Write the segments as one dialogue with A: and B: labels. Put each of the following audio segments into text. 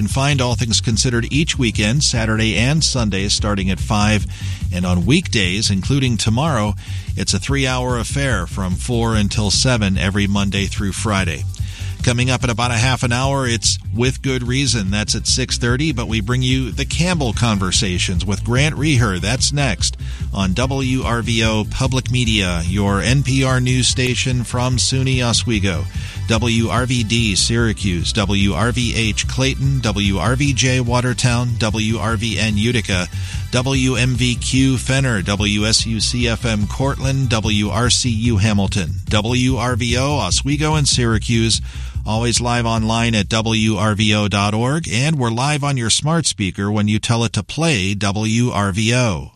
A: And find All Things Considered each weekend, Saturday and Sunday, starting at 5. And on weekdays, including tomorrow, it's a 3-hour affair from 4 until 7 every Monday through Friday. Coming up in about a half an hour, it's With Good Reason. That's at 6:30, but we bring you the Campbell Conversations with Grant Reher. That's next on WRVO Public Media, your NPR news station from SUNY Oswego. WRVD Syracuse, WRVH Clayton, WRVJ Watertown, WRVN Utica, WMVQ Fenner, WSUCFM Cortland, WRCU Hamilton, WRVO Oswego and Syracuse. Always live online at WRVO.org, and we're live on your smart speaker when you tell it to play WRVO.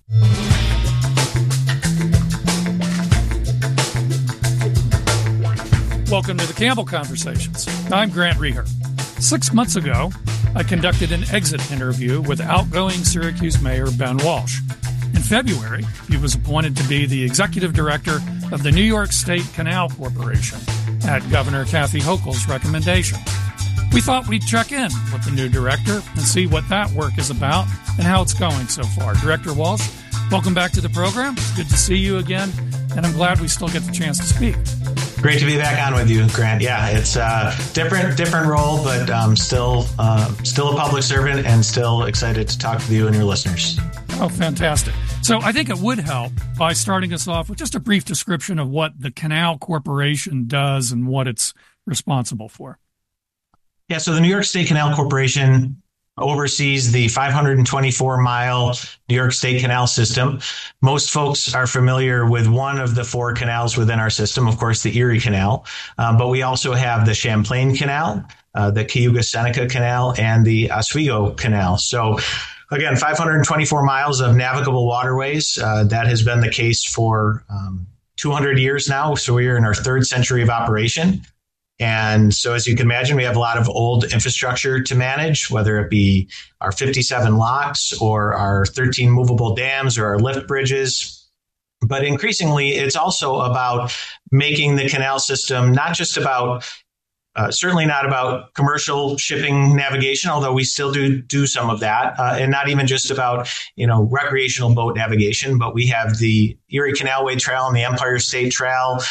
B: Welcome to the Campbell Conversations. I'm Grant Reher. 6 months ago, I conducted an exit interview with outgoing Syracuse Mayor Ben Walsh. In February, he was appointed to be the executive director of the New York State Canal Corporation at Governor Kathy Hochul's recommendation. We thought we'd check in with the new director and see what that work is about and how it's going so far. Director Walsh, welcome back to the program. It's good to see you again, and I'm glad we still get the chance to speak.
C: Great to be back on with you, Grant. Yeah, it's a different role, but still a public servant and still excited to talk with you and your listeners.
B: Oh, fantastic. So I think it would help by starting us off with just a brief description of what the Canal Corporation does and what it's responsible for.
C: Yeah, so the New York State Canal Corporation oversees the 524-mile New York State Canal System. Most folks are familiar with one of the 4 canals within our system, of course, the Erie Canal. But we also have the Champlain Canal, the Cayuga-Seneca Canal, and the Oswego Canal. So again, 524 miles of navigable waterways. That has been the case for 200 years now. So we are in our 3rd century of operation. And so as you can imagine, we have a lot of old infrastructure to manage, whether it be our 57 locks or our 13 movable dams or our lift bridges. But increasingly, it's also about making the canal system not just about certainly not about commercial shipping navigation, although we still do some of that, and not even just about, recreational boat navigation, but we have the Erie Canalway Trail and the Empire State Trail.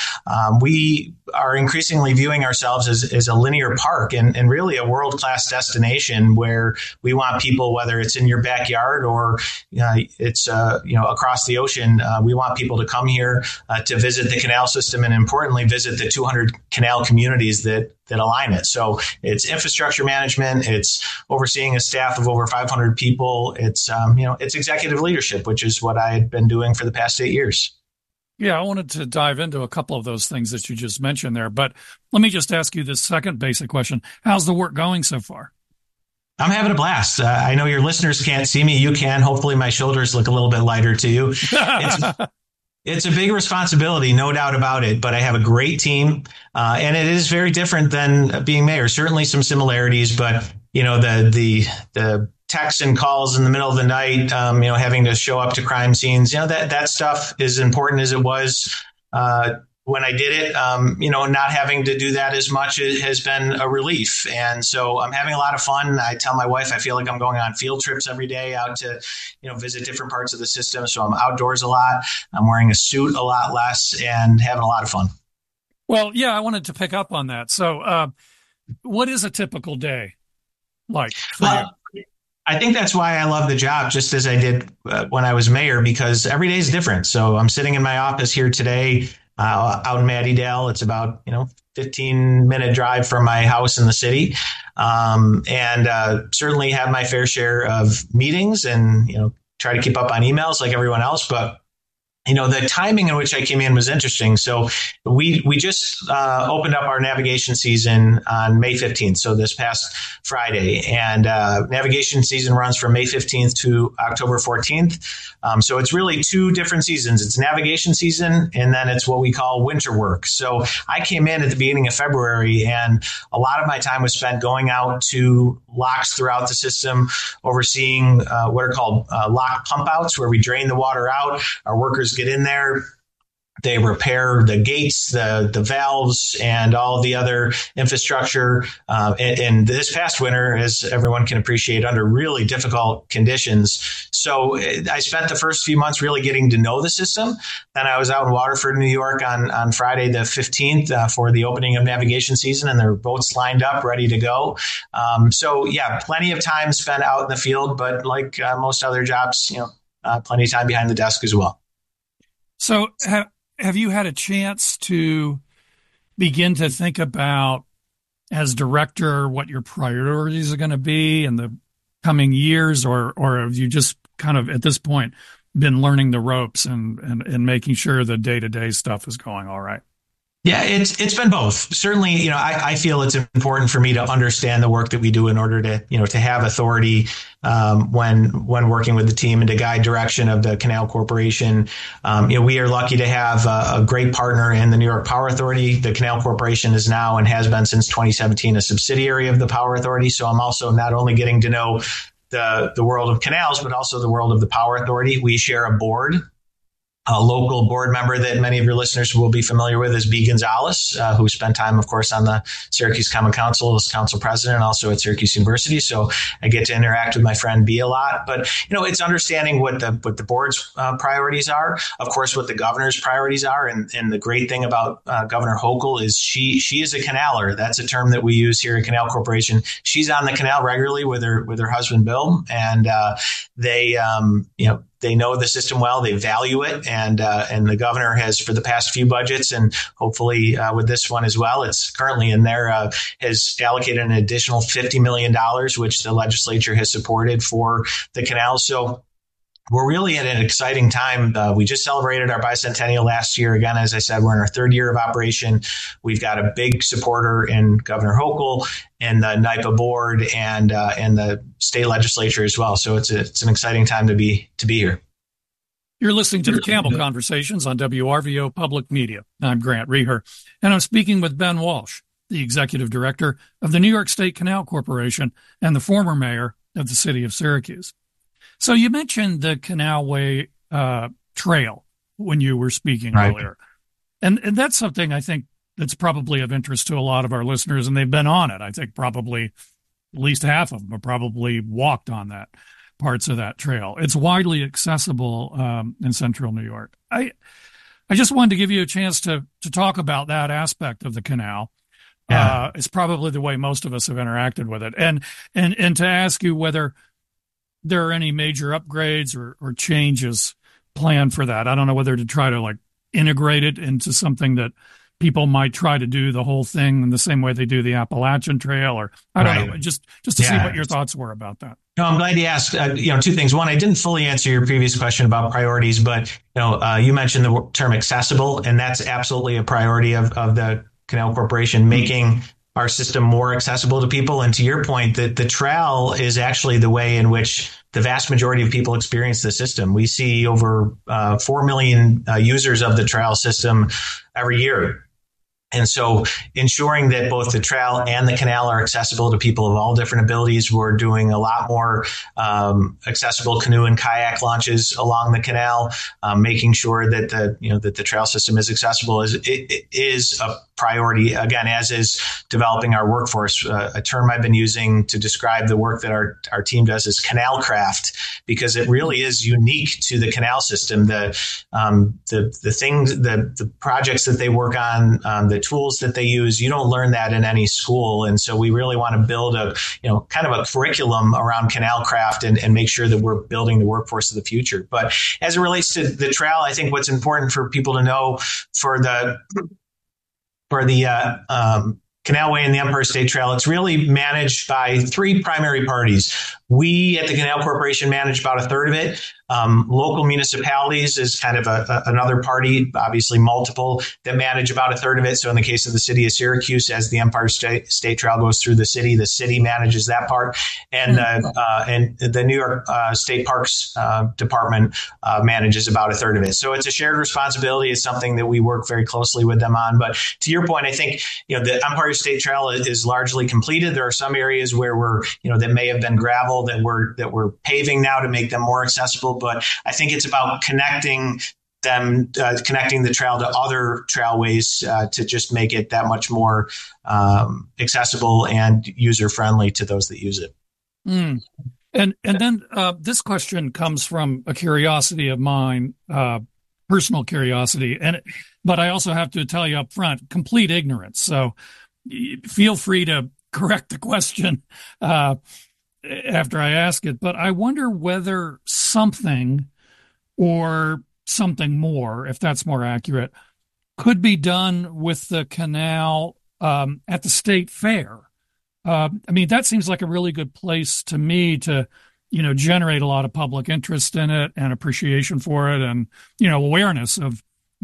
C: We are increasingly viewing ourselves as a linear park and really a world-class destination where we want people, whether it's in your backyard or it's across the ocean, we want people to come here to visit the canal system and importantly visit the 200 canal communities that align it. So it's infrastructure management, it's overseeing a staff of over 500 people, it's executive leadership, which is what I had been doing for the past 8 years.
B: Yeah, I wanted to dive into a couple of those things that you just mentioned there, but let me just ask you this second basic question. How's the work going so far?
C: I'm having a blast. I know your listeners can't see me. You can. Hopefully my shoulders look a little bit lighter to you. It's a big responsibility, no doubt about it, but I have a great team, and it is very different than being mayor. Certainly some similarities, but the texts and calls in the middle of the night, having to show up to crime scenes, that stuff is important as it was when I did it. Not having to do that as much has been a relief. And so I'm having a lot of fun. I tell my wife I feel like I'm going on field trips every day out to, visit different parts of the system. So I'm outdoors a lot. I'm wearing a suit a lot less and having a lot of fun.
B: Well, yeah, I wanted to pick up on that. So what is a typical day like for you?
C: I think that's why I love the job, just as I did when I was mayor, because every day is different. So I'm sitting in my office here today out in Mattydale. It's about, 15-minute drive from my house in the city. And certainly have my fair share of meetings and, try to keep up on emails like everyone else. But the timing in which I came in was interesting. So we just opened up our navigation season on May 15th, so this past Friday. And navigation season runs from May 15th to October 14th. So it's really 2 different seasons. It's navigation season, and then it's what we call winter work. So I came in at the beginning of February, and a lot of my time was spent going out to locks throughout the system, overseeing what are called lock pump outs, where we drain the water out. Our workers get in there, They repair the gates, the valves, and all the other infrastructure. And this past winter, as everyone can appreciate, under really difficult conditions. So I spent the first few months really getting to know the system. Then I was out in Waterford, New York on Friday the 15th for the opening of navigation season, and there were boats lined up, ready to go. So yeah, plenty of time spent out in the field, but like most other jobs, plenty of time behind the desk as well.
B: So have you had a chance to begin to think about, as director, what your priorities are going to be in the coming years, or have you just kind of at this point been learning the ropes and making sure the day-to-day stuff is going all right?
C: Yeah, it's been both. Certainly, I feel it's important for me to understand the work that we do in order to have authority when working with the team and to guide direction of the Canal Corporation. We are lucky to have a great partner in the New York Power Authority. The Canal Corporation is now and has been since 2017 a subsidiary of the Power Authority. So I'm also not only getting to know the world of canals, but also the world of the Power Authority. We share a board. A local board member that many of your listeners will be familiar with is B. Gonzalez, who spent time, of course, on the Syracuse Common Council as council president, also at Syracuse University. So I get to interact with my friend B a lot. But, it's understanding what the board's priorities are, of course, what the governor's priorities are. And the great thing about Governor Hochul is she is a canaler. That's a term that we use here at Canal Corporation. She's on the canal regularly with her husband, Bill. And they know the system well. They value it, and the governor has, for the past few budgets, and hopefully with this one as well, it's currently in there, has allocated an additional $50 million, which the legislature has supported for the canal. So we're really at an exciting time. We just celebrated our bicentennial last year. Again, as I said, we're in our third year of operation. We've got a big supporter in Governor Hochul and the NYPA board and the state legislature as well. So it's an exciting time to be here.
B: You're listening to the Campbell Conversations on WRVO Public Media. I'm Grant Reher, and I'm speaking with Ben Walsh, the executive director of the New York State Canal Corporation and the former mayor of the city of Syracuse. So you mentioned the Canalway Trail when you were speaking earlier. And that's something I think that's probably of interest to a lot of our listeners, and they've been on it. I think probably at least half of them have probably walked on that parts of that trail. It's widely accessible in central New York. I just wanted to give you a chance to talk about that aspect of the canal. Yeah. It's probably the way most of us have interacted with it. And to ask you whether there are any major upgrades or changes planned for that. I don't know whether to try to integrate it into something that people might try to do the whole thing in the same way they do the Appalachian Trail, or I don't know, just to see what your thoughts were about that.
C: No, I'm glad you asked. Two things. One, I didn't fully answer your previous question about priorities, but you mentioned the term accessible, and that's absolutely a priority of the Canal Corporation, making our system more accessible to people. And to your point, the trail is actually the way in which the vast majority of people experience the system. We see over 4 million users of the trail system every year. And so ensuring that both the trail and the canal are accessible to people of all different abilities. We're doing a lot more accessible canoe and kayak launches along the canal, making sure that the trail system is accessible is a priority, again, as is developing our workforce. A term I've been using to describe the work that our team does is canal craft, because it really is unique to the canal system. The things, the projects that they work on, the tools that they use, you don't learn that in any school. And so we really want to build a kind of a curriculum around canal craft and make sure that we're building the workforce of the future. But as it relates to the trail, I think what's important for people to know for the Canalway and the Empire State Trail, it's really managed by three primary parties. We at the Canal Corporation manage about a third of it. Local municipalities is kind of another party, obviously multiple, that manage about a third of it. So in the case of the city of Syracuse, as the Empire State Trail goes through the city manages that part. And the New York State Parks Department manages about a third of it. So it's a shared responsibility. It's something that we work very closely with them on. But to your point, I think the Empire State Trail is largely completed. There are some areas where that may have been gravel that we're paving now to make them more accessible. But I think it's about connecting them connecting the trail to other trailways to just make it that much more accessible and user friendly to those that use it.
B: Mm. And then this question comes from a curiosity of mine, personal curiosity, but I also have to tell you up front, complete ignorance. So feel free to correct the question after I ask it. But I wonder whether something or something more, if that's more accurate, could be done with the canal at the state fair. I mean, that seems like a really good place to me to, generate a lot of public interest in it and appreciation for it, and awareness of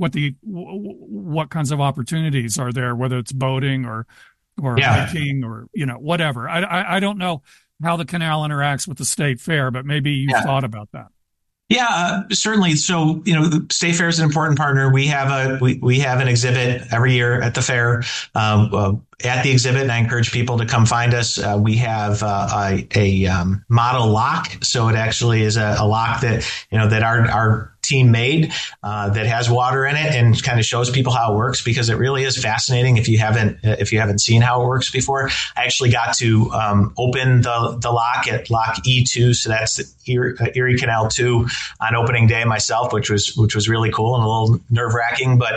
B: what kinds of opportunities are there, whether it's boating or hiking or whatever. I don't know how the canal interacts with the state fair, but maybe you've thought about that.
C: Yeah, certainly. So, the State Fair is an important partner. We have an exhibit every year at the fair. At the exhibit, and I encourage people to come find us. We have a model lock, so it actually is a lock that that our team made that has water in it, and kind of shows people how it works, because it really is fascinating if you haven't seen how it works before. I actually got to open the lock at Lock E2, so that's the Erie Canal 2 on opening day myself, which was really cool and a little nerve-wracking, but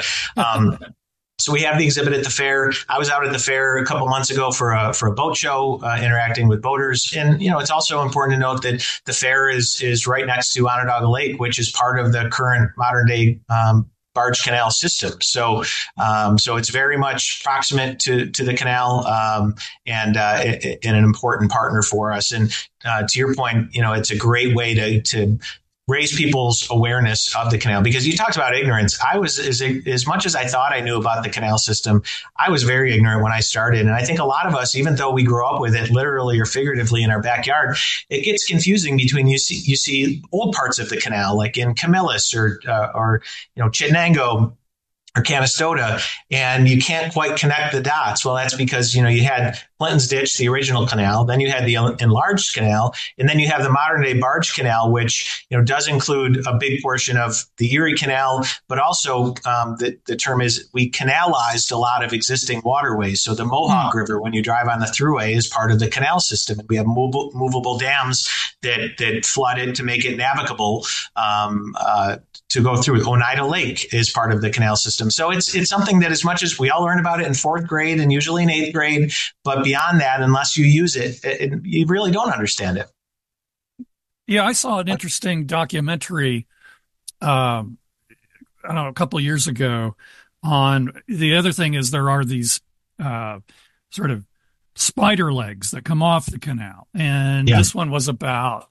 C: so we have the exhibit at the fair. I was out at the fair a couple months ago for a boat show, interacting with boaters. And, it's also important to note that the fair is right next to Onondaga Lake, which is part of the current modern day barge canal system. So it's very much proximate to the canal, and an important partner for us. And to your point, it's a great way to raise people's awareness of the canal, because you talked about ignorance. I was, as much as I thought I knew about the canal system, I was very ignorant when I started. And I think a lot of us, even though we grow up with it literally or figuratively in our backyard, it gets confusing between you see old parts of the canal, like in Camillus or Chittenango or Canastota, and you can't quite connect the dots. Well, that's because, you had Clinton's Ditch, the original canal, then you had the enlarged canal, and then you have the modern day barge canal, which, does include a big portion of the Erie Canal, but also the term is we canalized a lot of existing waterways. So the Mohawk River, when you drive on the thruway, is part of the canal system. And we have movable dams that flooded to make it navigable to go through. Oneida Lake is part of the canal system. So it's something that, as much as we all learn about it in fourth grade and usually in eighth grade, but beyond that, unless you use it, you really don't understand it.
B: Yeah, I saw an interesting documentary, I don't know, a couple of years ago on the other thing is there are these sort of spider legs that come off the canal. And this one was about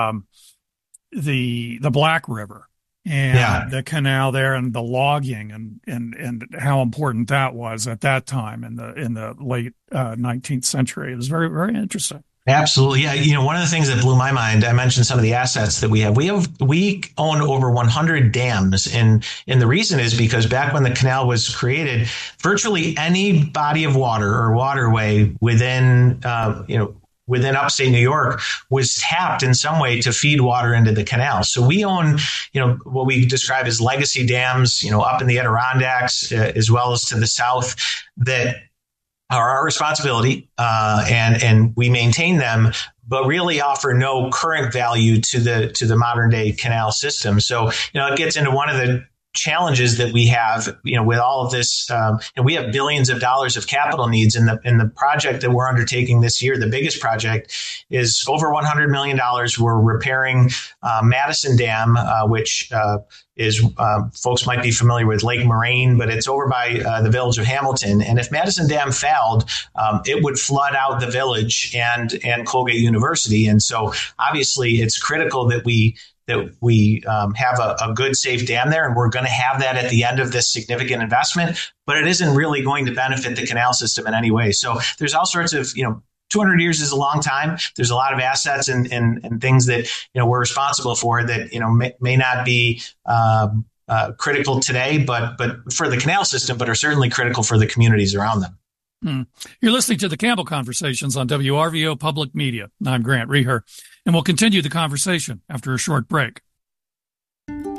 B: the Black River and the canal there and the logging and how important that was at that time in the late 19th century. It was very, very interesting.
C: Absolutely. Yeah. One of the things that blew my mind, I mentioned some of the assets that we have. We own over 100 dams. And the reason is because back when the canal was created, virtually any body of water or waterway within upstate New York was tapped in some way to feed water into the canal. So we own, what we describe as legacy dams, up in the Adirondacks, as well as to the south, that are our responsibility, and we maintain them, but really offer no current value to the modern day canal system. So, it gets into one of the challenges that we have, with all of this, and we have billions of dollars of capital needs in the project that we're undertaking this year. The biggest project is over $100 million. We're repairing Madison Dam, which is folks might be familiar with Lake Moraine, but it's over by the village of Hamilton. And if Madison Dam failed, it would flood out the village and Colgate University. And so obviously it's critical that we have a good, safe dam there, and we're going to have that at the end of this significant investment, but it isn't really going to benefit the canal system in any way. So there's all sorts of, 200 years is a long time. There's a lot of assets and things that, we're responsible for that, may not be critical today, but for the canal system, but are certainly critical for the communities around them.
B: You're listening to the Campbell Conversations on WRVO Public Media. I'm Grant Reher, and we'll continue the conversation after a short break.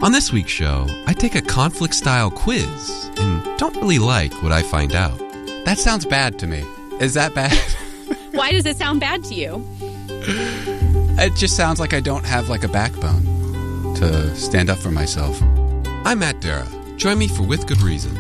D: On this week's show, I take a conflict-style quiz and don't really like what I find out.
E: That sounds bad to me. Is that bad?
F: Why does it sound bad to you?
E: It just sounds like I don't have like a backbone to stand up for myself.
D: I'm Matt Dara. Join me for With Good Reason.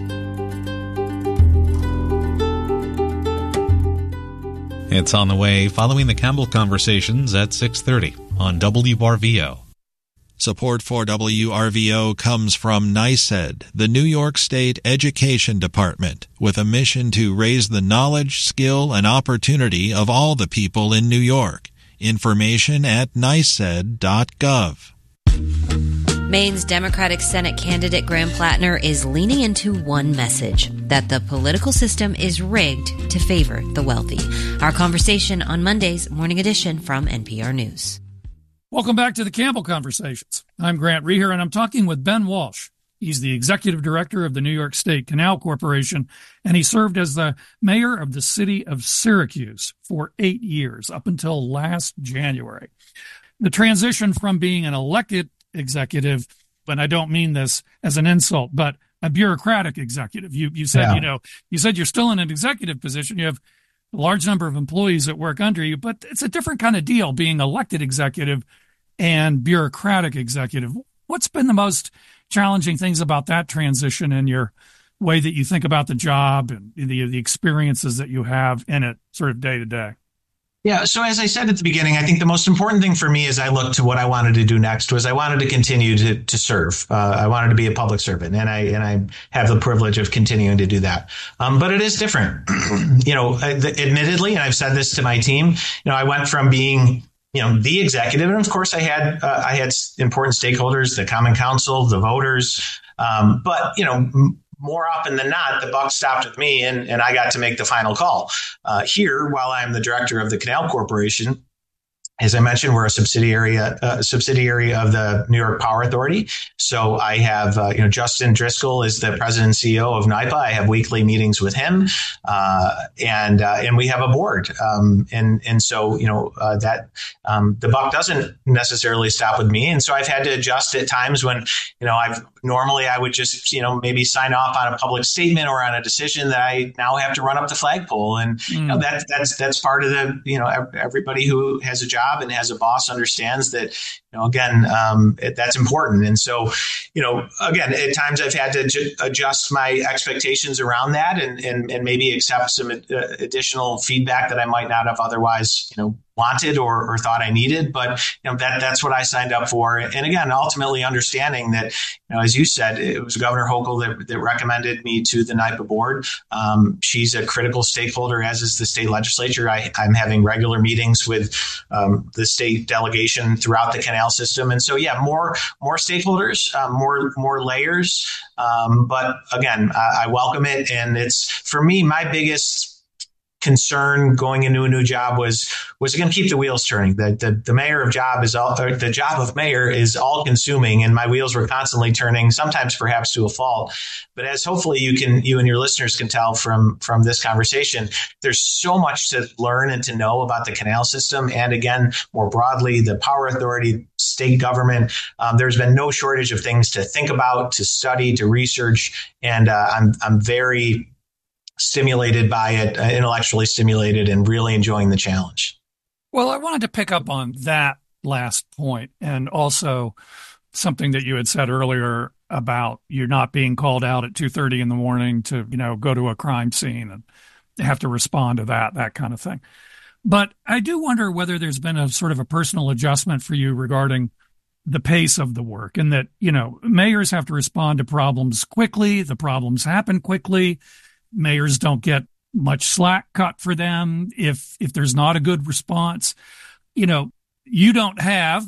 G: It's on the way following the Campbell Conversations at 6:30 on WRVO.
A: Support for WRVO comes from NYSED, the New York State Education Department, with a mission to raise the knowledge, skill, and opportunity of all the people in New York. Information at nysed.gov.
H: Maine's Democratic Senate candidate Graham Plattner is leaning into one message, that the political system is rigged to favor the wealthy. Our conversation on Monday's Morning Edition from NPR News.
B: Welcome back to the Campbell Conversations. I'm Grant Reher, and I'm talking with Ben Walsh. He's the executive director of the New York State Canal Corporation, and he served as the mayor of the city of Syracuse for 8 years, up until last January. The transition from being an elected executive, and I don't mean this as an insult, but a bureaucratic executive. You said, you said you're still in an executive position. You have a large number of employees that work under you, but it's a different kind of deal being elected executive and bureaucratic executive. What's been the most challenging things about that transition in your way that you think about the job and the experiences that you have in it sort of day to day?
C: Yeah. So as I said at the beginning, I think the most important thing for me as I looked to what I wanted to do next was I wanted to continue to serve. I wanted to be a public servant, and I have the privilege of continuing to do that. But it is different, admittedly, and I've said this to my team. I went from being the executive, and of course I had important stakeholders, the Common Council, the voters, but more often than not, the buck stopped with me, and I got to make the final call. Here, while I'm the director of the Canal Corporation, as I mentioned, we're a subsidiary of the New York Power Authority. So I have, Justin Driscoll is the president and CEO of NYPA. I have weekly meetings with him, and we have a board. So the buck doesn't necessarily stop with me. And so I've had to adjust at times when, I would just, maybe sign off on a public statement or on a decision that I now have to run up the flagpole. And that's part of the, everybody who has a job and has a boss understands that, that's important. And so, again, at times I've had to adjust my expectations around that and maybe accept some additional feedback that I might not have otherwise, wanted or thought I needed. But, that's what I signed up for. And again, ultimately understanding that, as you said, it was Governor Hochul that recommended me to the NYPA board. She's a critical stakeholder, as is the state legislature. I'm having regular meetings with the state delegation throughout the canal system. And so, more stakeholders, more layers. But again, I welcome it. And it's, for me, my biggest concern going into a new job was going to keep the wheels turning. The mayor of job is all, or the job of mayor is all consuming, and my wheels were constantly turning, sometimes perhaps to a fault. But as hopefully you and your listeners can tell from this conversation, there's so much to learn and to know about the canal system. And again, more broadly, the power authority, state government. There's been no shortage of things to think about, to study, to research. And I'm very stimulated by it, intellectually stimulated, and really enjoying the challenge.
B: Well, I wanted to pick up on that last point, and also something that you had said earlier about you not being called out at 2:30 in the morning to, go to a crime scene and have to respond to that kind of thing. But I do wonder whether there's been a sort of a personal adjustment for you regarding the pace of the work, and that, mayors have to respond to problems quickly. The problems happen quickly. Mayors don't get much slack cut for them if there's not a good response. You don't have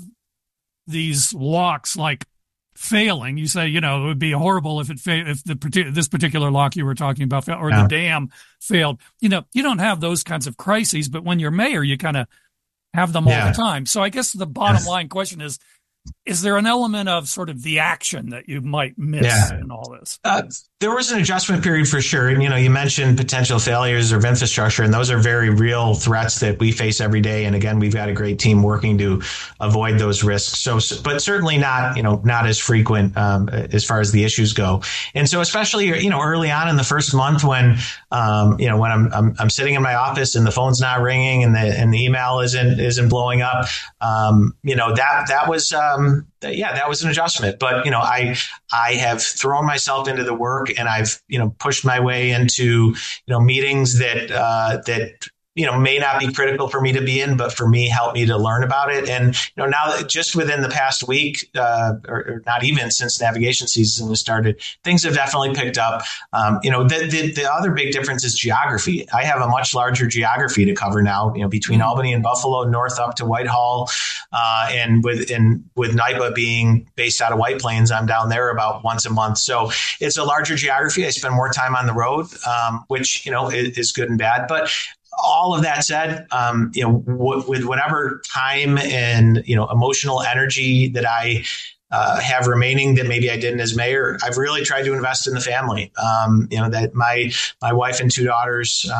B: these locks like failing. You say, it would be horrible if this particular lock you were talking about or the dam failed. You don't have those kinds of crises, but when you're mayor, you kind of have them all the time. So I guess the bottom line question is, is there an element of sort of the action that you might miss in all this?
C: There was an adjustment period for sure. And, you mentioned potential failures of infrastructure, and those are very real threats that we face every day. And again, we've got a great team working to avoid those risks. But certainly not, not as frequent as far as the issues go. And so especially, early on in the first month when, when I'm sitting in my office and the phone's not ringing and the email isn't blowing up, that was an adjustment. But, I have thrown myself into the work, and I've, pushed my way into, meetings that may not be critical for me to be in, but for me, help me to learn about it. And, now just within the past week, or not even since navigation season has started, things have definitely picked up. The other big difference is geography. I have a much larger geography to cover now, between Albany and Buffalo, north up to Whitehall. And with NYPA being based out of White Plains, I'm down there about once a month. So it's a larger geography. I spend more time on the road, which, is good and bad. But all of that said, with whatever time and, emotional energy that I have remaining that maybe I didn't as mayor, I've really tried to invest in the family. That my wife and two daughters,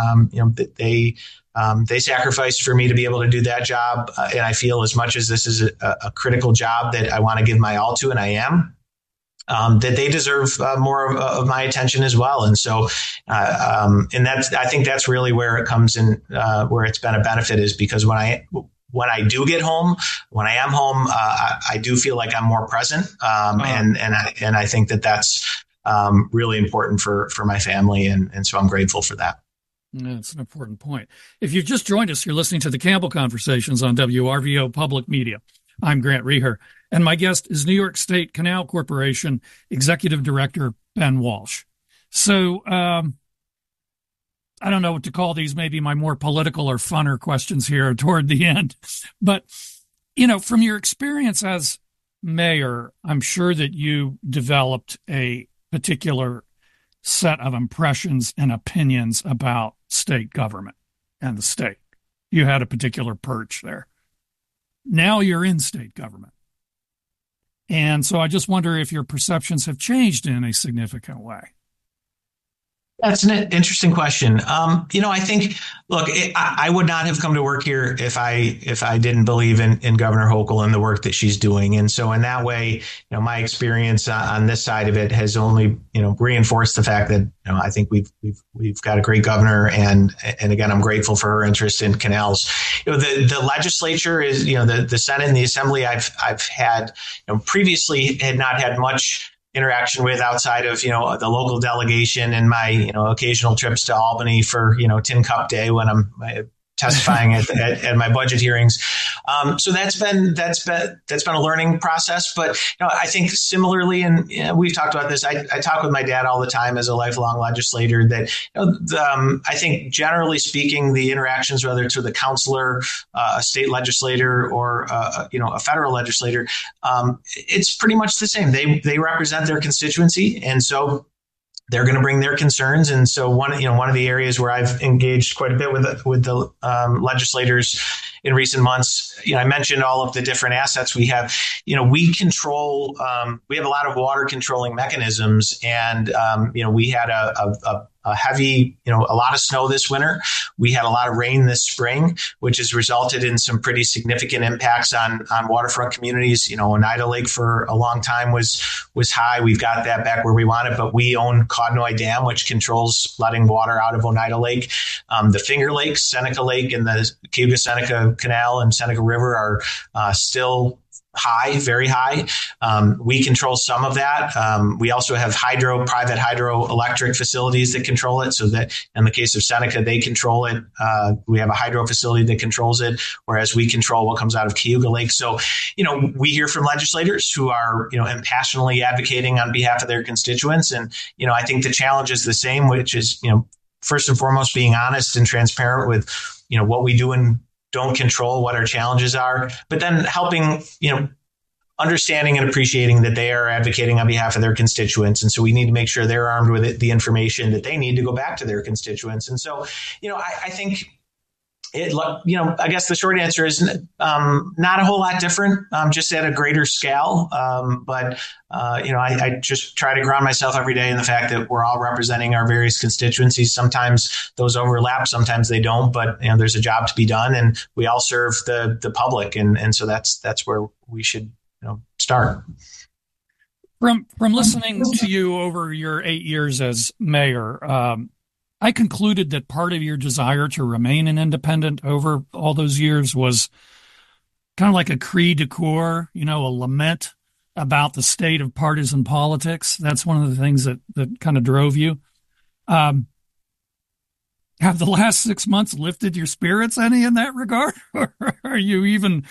C: they sacrificed for me to be able to do that job. And I feel as much as this is a critical job that I want to give my all to, and I am, that they deserve more of my attention as well. And so, and I think that's really where it comes in, where it's been a benefit, is because when I do get home, when I am home, I do feel like I'm more present. And I think that's really important for my family. And so I'm grateful for that.
B: That's an important point. If you've just joined us, you're listening to the Campbell Conversations on WRVO Public Media. I'm Grant Reher, and my guest is New York State Canal Corporation Executive Director Ben Walsh. So I don't know what to call these, maybe my more political or funner questions here toward the end. But, from your experience as mayor, I'm sure that you developed a particular set of impressions and opinions about state government and the state. You had a particular perch there. Now you're in state government. And so I just wonder if your perceptions have changed in a significant way.
C: That's an interesting question. I think, look, I would not have come to work here if I didn't believe in Governor Hochul and the work that she's doing. And so in that way, my experience on this side of it has only, reinforced the fact that, I think we've got a great governor. And again, I'm grateful for her interest in canals. The legislature is, the Senate and the Assembly I've had, previously had not had much interaction with outside of, the local delegation and my, occasional trips to Albany for, Tin Cup Day when I'm testifying at my budget hearings. So that's been a learning process. But I think similarly, and we've talked about this. I talk with my dad all the time as a lifelong legislator that I think generally speaking, the interactions, whether it's with a counselor, a state legislator, or a federal legislator, it's pretty much the same. They represent their constituency, and so they're going to bring their concerns. And so one of the areas where I've engaged quite a bit with the legislators in recent months, I mentioned all of the different assets we have. We control, we have a lot of water controlling mechanisms, and, we had a heavy, a lot of snow this winter. We had a lot of rain this spring, which has resulted in some pretty significant impacts on waterfront communities. Oneida Lake for a long time was high. We've got that back where we want it, but we own Codnoy Dam, which controls letting water out of Oneida Lake. The Finger Lakes, Seneca Lake, and the Cayuga-Seneca Canal and Seneca River are still high, very high. We control some of that. We also have private hydroelectric facilities that control it. So that in the case of Seneca, they control it. We have a hydro facility that controls it, whereas we control what comes out of Cayuga Lake. So, we hear from legislators who are, impassionately advocating on behalf of their constituents. And, I think the challenge is the same, which is, first and foremost, being honest and transparent with, what we do and don't control, what our challenges are, but then helping, understanding and appreciating that they are advocating on behalf of their constituents. And so we need to make sure they're armed with the information that they need to go back to their constituents. And so, I think I guess the short answer is not a whole lot different, just at a greater scale. But I just try to ground myself every day in the fact that we're all representing our various constituencies. Sometimes those overlap, sometimes they don't. But there's a job to be done, and we all serve the public, and so that's where we should start.
B: From listening to you over your 8 years as mayor, I concluded that part of your desire to remain an independent over all those years was kind of like a cri de coeur, a lament about the state of partisan politics. That's one of the things that kind of drove you. Have the last 6 months lifted your spirits any in that regard? Or are you even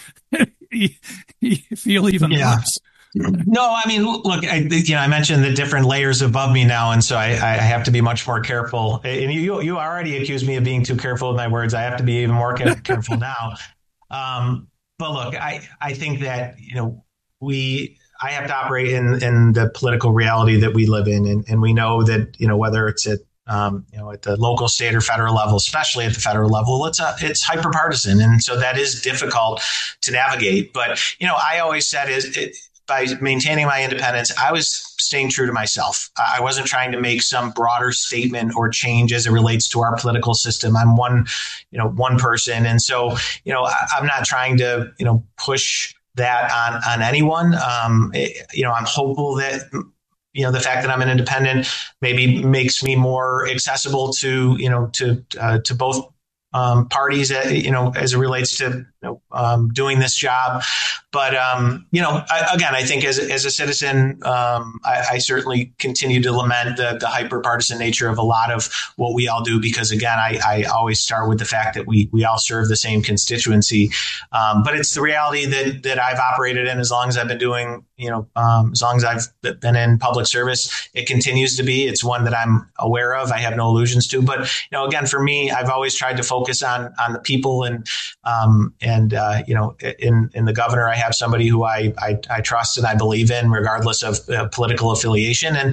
B: feel even worse?
C: No, I mean, look, I mentioned the different layers above me now, and so I have to be much more careful. And you already accused me of being too careful with my words. I have to be even more careful now. But look, I think that I have to operate in the political reality that we live in, and we know that whether it's at the local, state, or federal level, especially at the federal level, it's hyperpartisan, and so that is difficult to navigate. But I always said by maintaining my independence, I was staying true to myself. I wasn't trying to make some broader statement or change as it relates to our political system. I'm one person. And so, I'm not trying to, push that on anyone. I'm hopeful that, the fact that I'm an independent maybe makes me more accessible to both parties, as it relates to doing this job. But again, I think as a citizen, I certainly continue to lament the hyper-partisan nature of a lot of what we all do, because again, I always start with the fact that we all serve the same constituency. But it's the reality that I've operated in as long as I've been doing, as long as I've been in public service. It continues to be. It's one that I'm aware of. I have no illusions to. But again, for me, I've always tried to focus on the people, and in the governor, I have somebody who I trust and I believe in, regardless of political affiliation. And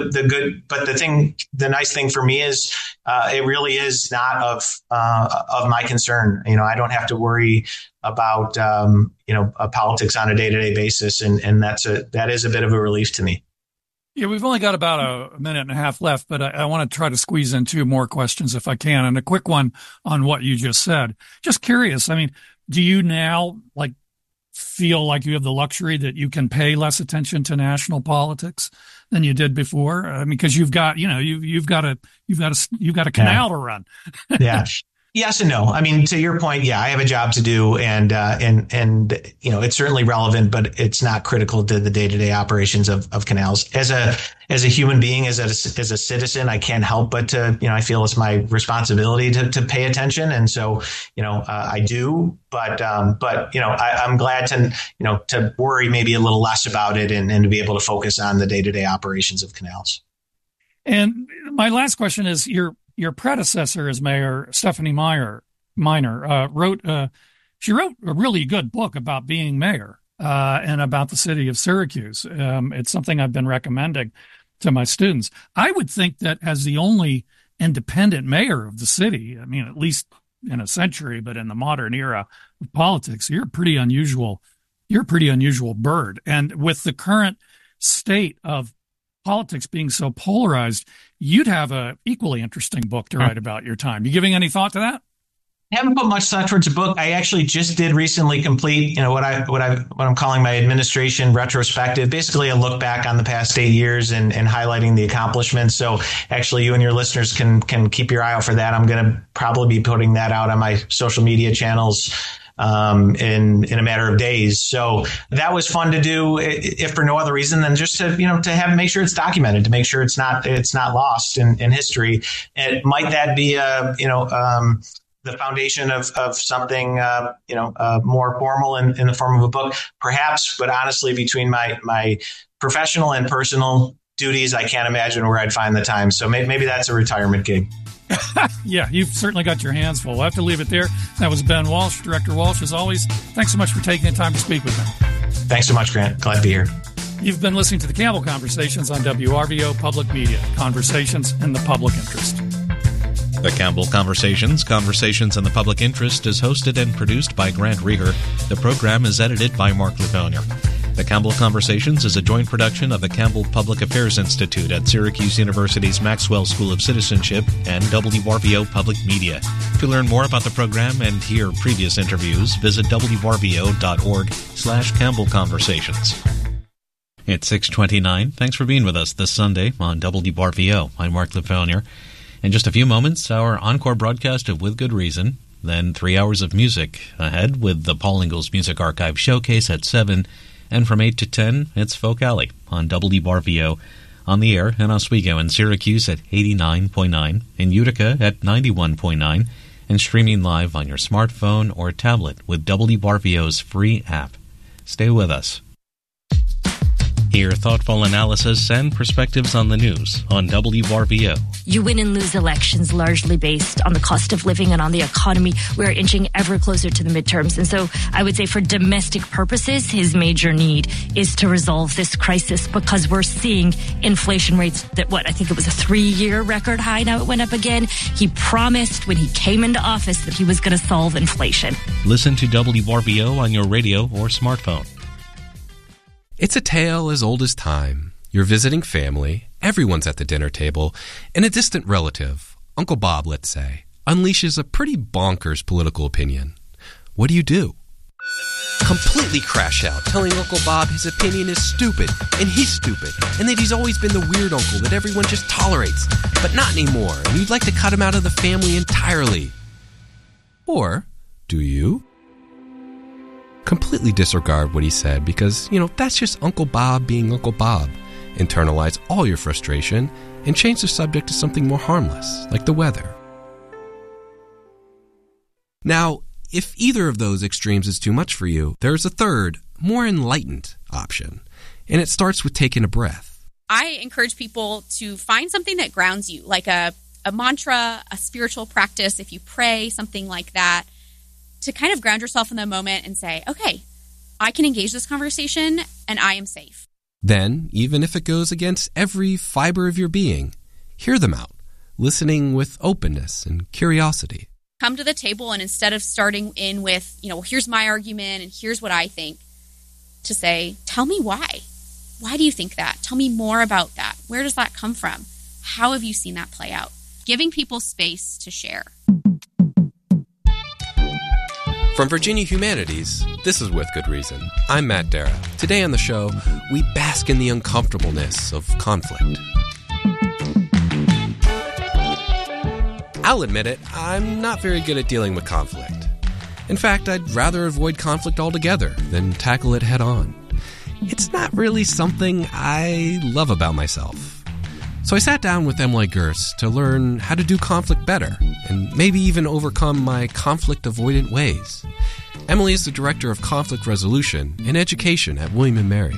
C: the nice thing for me is it really is not of my concern. I don't have to worry about politics on a day-to-day basis, and that is a bit of a relief to me.
B: Yeah, we've only got about a minute and a half left, but I want to try to squeeze in 2 more questions if I can, and a quick one on what you just said. Just curious, I mean, do you now feel like you have the luxury that you can pay less attention to national politics than you did before? I mean, because you've got a canal to run.
C: Yeah. Yes and no. I mean, to your point, yeah, I have a job to do, and it's certainly relevant, but it's not critical to the day-to-day operations of canals. As a human being, as a citizen, I can't help but to, I feel it's my responsibility to pay attention, and so, I do. But I'm glad to worry maybe a little less about it, and to be able to focus on the day-to-day operations of canals.
B: And my last question is, your predecessor as mayor, Stephanie Miner, wrote a really good book about being mayor and about the city of Syracuse. It's something I've been recommending to my students. I would think that as the only independent mayor of the city, I mean, at least in a century, but in the modern era of politics, you're a pretty unusual bird. And with the current state of politics being so polarized, you'd have a equally interesting book to write about your time. You giving any thought to that?
C: I haven't put much thought towards a book. I actually just did recently complete, what I'm calling my administration retrospective, basically a look back on the past 8 years and highlighting the accomplishments. So actually, you and your listeners can keep your eye out for that. I'm going to probably be putting that out on my social media channels in a matter of days. So that was fun to do, if for no other reason than just to make sure it's documented, to make sure it's not lost in history. And might that be the foundation of something more formal in the form of a book? Perhaps, but honestly, between my professional and personal duties, I can't imagine where I'd find the time. So maybe that's a retirement gig.
B: Yeah, you've certainly got your hands full. We'll have to leave it there. That was Ben Walsh, Director Walsh, as always. Thanks so much for taking the time to speak with me.
C: Thanks so much, Grant. Glad to be here.
B: You've been listening to the Campbell Conversations on WRVO Public Media. Conversations in the public interest.
G: The Campbell Conversations, Conversations in the Public Interest, is hosted and produced by Grant Reher. The program is edited by Mark Lefonier. The Campbell Conversations is a joint production of the Campbell Public Affairs Institute at Syracuse University's Maxwell School of Citizenship and WRVO Public Media. To learn more about the program and hear previous interviews, visit wrvo.org/Campbell Conversations. It's 6:29. Thanks for being with us this Sunday on WRVO. I'm Mark Lefonier. In just a few moments, our encore broadcast of With Good Reason, then 3 hours of music ahead with the Paul Ingalls Music Archive Showcase at 7, and from 8 to 10, it's Folk Alley on WRVO, on the air in Oswego and Syracuse at 89.9, in Utica at 91.9, and streaming live on your smartphone or tablet with WRVO's free app. Stay with us. Hear thoughtful analysis and perspectives on the news on WRVO.
I: You win and lose elections largely based on the cost of living and on the economy. We're inching ever closer to the midterms. And so I would say for domestic purposes, his major need is to resolve this crisis because we're seeing inflation rates that, I think it was a 3-year record high. Now it went up again. He promised when he came into office that he was going to solve inflation.
G: Listen to WRVO on your radio or smartphone.
D: It's a tale as old as time. You're visiting family, everyone's at the dinner table, and a distant relative, Uncle Bob, let's say, unleashes a pretty bonkers political opinion. What do? Completely crash out, telling Uncle Bob his opinion is stupid, and he's stupid, and that he's always been the weird uncle that everyone just tolerates, but not anymore, and you'd like to cut him out of the family entirely. Or do you? Completely disregard what he said because, that's just Uncle Bob being Uncle Bob. Internalize all your frustration and change the subject to something more harmless, like the weather. Now, if either of those extremes is too much for you, there's a third, more enlightened option, and it starts with taking a breath.
F: I encourage people to find something that grounds you, like a mantra, a spiritual practice, if you pray, something like that, to kind of ground yourself in the moment and say, okay, I can engage this conversation and I am safe.
D: Then, even if it goes against every fiber of your being, hear them out, listening with openness and curiosity.
F: Come to the table and instead of starting in with, here's my argument and here's what I think, to say, tell me why. Why do you think that? Tell me more about that. Where does that come from? How have you seen that play out? Giving people space to share.
D: From Virginia Humanities, this is With Good Reason. I'm Matt Dara. Today on the show, we bask in the uncomfortableness of conflict. I'll admit it, I'm not very good at dealing with conflict. In fact, I'd rather avoid conflict altogether than tackle it head on. It's not really something I love about myself. So I sat down with Emily Gers to learn how to do conflict better and maybe even overcome my conflict-avoidant ways. Emily is the Director of Conflict Resolution and Education at William & Mary.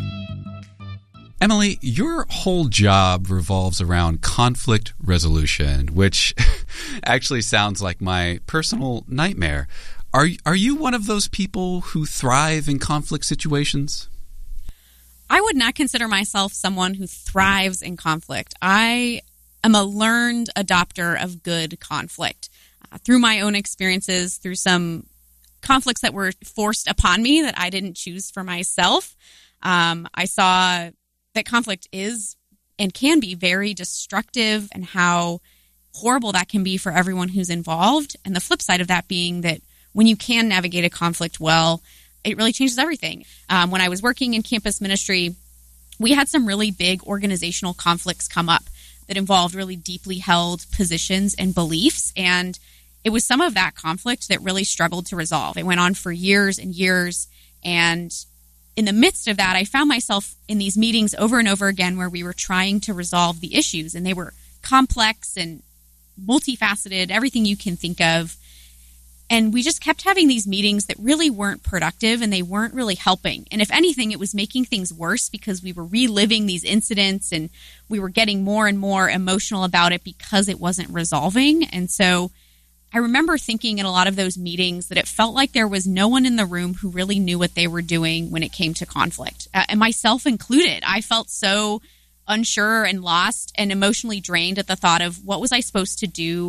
E: Emily, your whole job revolves around conflict resolution, which actually sounds like my personal nightmare. Are you one of those people who thrive in conflict situations?
F: I would not consider myself someone who thrives in conflict. I am a learned adopter of good conflict. Through my own experiences, through some conflicts that were forced upon me that I didn't choose for myself, I saw that conflict is and can be very destructive and how horrible that can be for everyone who's involved. And the flip side of that being that when you can navigate a conflict well, it really changes everything. When I was working in campus ministry, we had some really big organizational conflicts come up that involved really deeply held positions and beliefs. And it was some of that conflict that really struggled to resolve. It went on for years and years. And in the midst of that, I found myself in these meetings over and over again where we were trying to resolve the issues. And they were complex and multifaceted, everything you can think of. And we just kept having these meetings that really weren't productive and they weren't really helping. And if anything, it was making things worse because we were reliving these incidents and we were getting more and more emotional about it because it wasn't resolving. And so I remember thinking in a lot of those meetings that it felt like there was no one in the room who really knew what they were doing when it came to conflict, and myself included. I felt so unsure and lost and emotionally drained at the thought of what was I supposed to do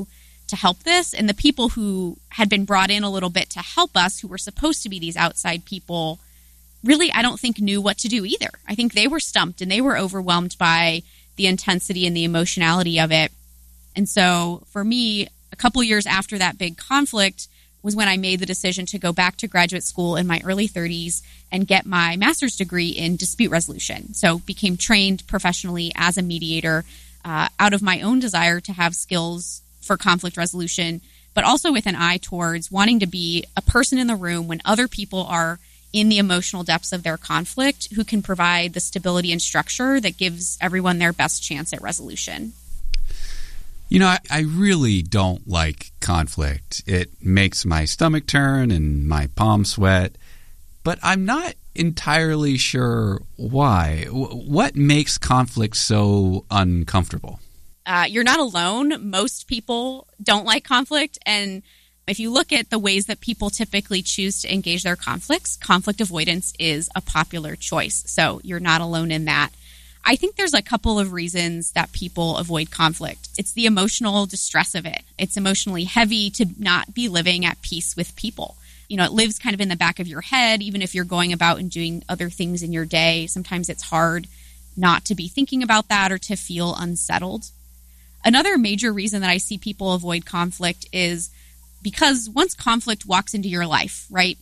F: to help this. And the people who had been brought in a little bit to help us, who were supposed to be these outside people, really, I don't think knew what to do either. I think they were stumped and they were overwhelmed by the intensity and the emotionality of it. And so for me, a couple years after that big conflict was when I made the decision to go back to graduate school in my early 30s and get my master's degree in dispute resolution. So became trained professionally as a mediator out of my own desire to have skills for conflict resolution, but also with an eye towards wanting to be a person in the room when other people are in the emotional depths of their conflict who can provide the stability and structure that gives everyone their best chance at resolution.
E: You know, I really don't like conflict. It makes my stomach turn and my palms sweat, but I'm not entirely sure why. What makes conflict so uncomfortable?
F: You're not alone. Most people don't like conflict. And if you look at the ways that people typically choose to engage their conflicts, conflict avoidance is a popular choice. So you're not alone in that. I think there's a couple of reasons that people avoid conflict. It's the emotional distress of it. It's emotionally heavy to not be living at peace with people. You know, it lives kind of in the back of your head, even if you're going about and doing other things in your day. Sometimes it's hard not to be thinking about that or to feel unsettled. Another major reason that I see people avoid conflict is because once conflict walks into your life, right,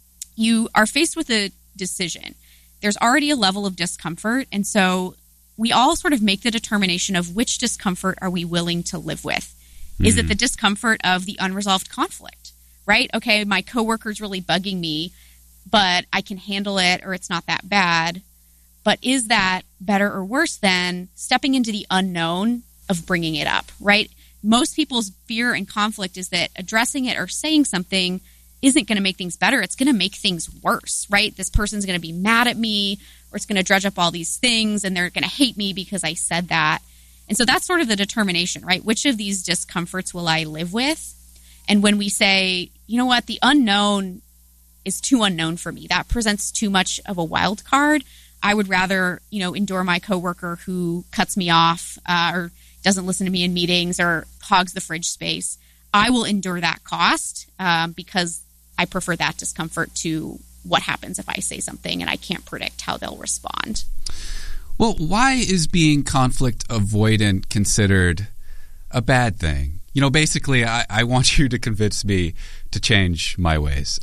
F: you are faced with a decision. There's already a level of discomfort. And so we all sort of make the determination of which discomfort are we willing to live with. Mm-hmm. Is it the discomfort of the unresolved conflict, right? Okay, my coworker's really bugging me, but I can handle it or it's not that bad. But is that better or worse than stepping into the unknown of bringing it up, right? Most people's fear and conflict is that addressing it or saying something isn't going to make things better. It's going to make things worse, right? This person's going to be mad at me, or it's going to dredge up all these things and they're going to hate me because I said that. And so that's sort of the determination, right? Which of these discomforts will I live with? And when we say, you know what, the unknown is too unknown for me, that presents too much of a wild card. I would rather, endure my coworker who cuts me off or doesn't listen to me in meetings or hogs the fridge space. I will endure that cost because I prefer that discomfort to what happens if I say something and I can't predict how they'll respond.
E: Well, why is being conflict avoidant considered a bad thing? Basically, I want you to convince me to change my ways.